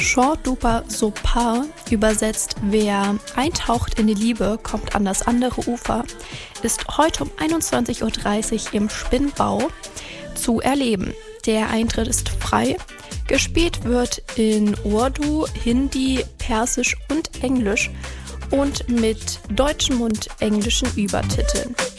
Short Duper Sopar, übersetzt wer eintaucht in die Liebe, kommt an das andere Ufer, ist heute um 21.30 Uhr im Spinnbau zu erleben. Der Eintritt ist frei. Gespielt wird in Urdu, Hindi, Persisch und Englisch und mit deutschen und englischen Übertiteln.